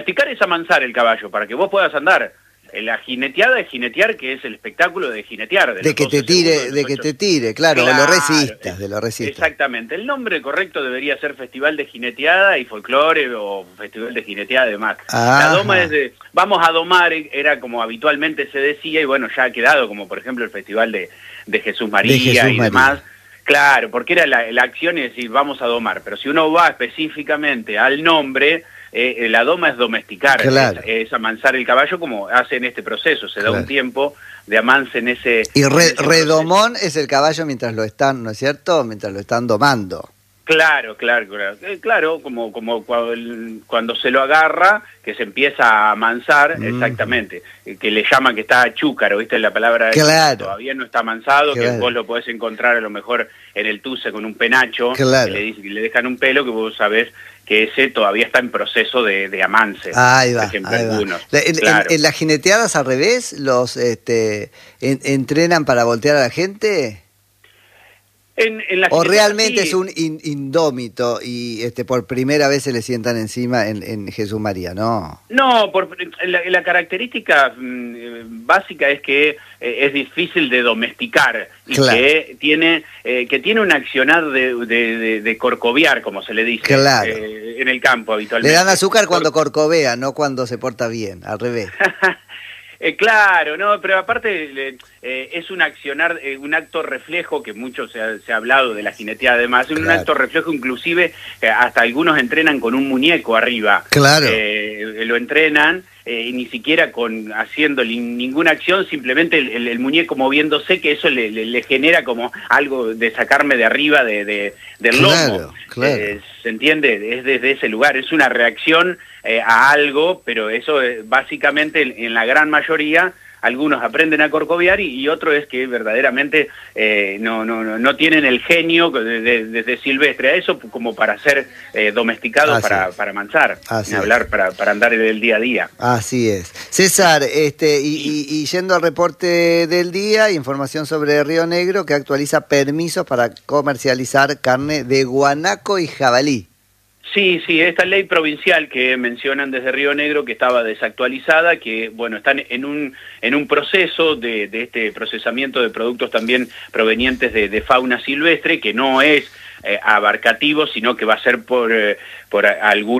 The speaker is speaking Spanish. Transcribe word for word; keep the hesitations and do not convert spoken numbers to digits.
Domesticar es amansar el caballo, para que vos puedas andar. La jineteada es jinetear, que es el espectáculo de jinetear. De, de que te tire, segundos, de, de que te tire, claro, claro, de lo resistas, de lo resistas. Exactamente. El nombre correcto debería ser Festival de Jineteada y Folclore o Festival de Jineteada y demás. Ajá. La doma es de, vamos a domar, era como habitualmente se decía, y bueno, ya ha quedado, como por ejemplo el Festival de, de Jesús María de Jesús y María. demás. Claro, porque era la, la acción es decir, vamos a domar, pero si uno va específicamente al nombre... Eh, la doma es domesticar, claro. es, es amansar el caballo como hace en este proceso, se claro. da un tiempo de amance en ese... Y re, en ese redomón proceso. Es el caballo mientras lo están, ¿no es cierto?, mientras lo están domando. Claro, claro, claro, eh, claro como, como cuando, el, cuando se lo agarra, que se empieza a amansar, mm. exactamente, eh, que le llaman que está chúcaro, ¿viste? La palabra claro. todavía no está amansado, claro. que vos lo podés encontrar a lo mejor en el tuce con un penacho, claro. que, le dice, que le dejan un pelo que vos sabés que ese todavía está en proceso de, de amance. Ahí va, por ejemplo, ahí algunos. Va. En, claro. en, en las jineteadas al revés, los este, en, entrenan para voltear a la gente. En, en la o realmente sí. es un in, indómito y este por primera vez se le sientan encima en, en Jesús María, ¿no? No, por, la, la característica mm, básica es que eh, es difícil de domesticar y claro. que tiene eh, que tiene un accionar de, de, de, de corcoviar, como se le dice claro. eh, en el campo habitualmente. Le dan azúcar cuando corcovea, no cuando se porta bien, al revés. Eh, claro, no, pero aparte eh, es un accionar, eh, un acto reflejo, que mucho se ha, se ha hablado de la jineteada además, es claro. un acto reflejo inclusive, eh, hasta algunos entrenan con un muñeco arriba. Claro. Eh, lo entrenan eh, y ni siquiera con haciendo ninguna acción, simplemente el, el, el muñeco moviéndose, que eso le, le, le genera como algo de sacarme de arriba de, de, del claro, lomo. Claro. Eh, ¿Se entiende? Es desde ese lugar, es una reacción eh, a algo, pero eso eh, básicamente en, en la gran mayoría, algunos aprenden a corcoviar y, y otro es que verdaderamente eh, no, no, no, no tienen el genio desde de, de silvestre a eso como para ser eh, domesticados para, para amansar, ni hablar para, para andar en el día a día. Así es. César, este y, y, y yendo al reporte del día, información sobre Río Negro que actualiza permisos para comercializar carne de guanaco y jabalí. Sí, sí, esta ley provincial que mencionan desde Río Negro que estaba desactualizada, que bueno, están en un en un proceso de, de este procesamiento de productos también provenientes de, de fauna silvestre, que no es eh, abarcativo, sino que va a ser por, eh, por algún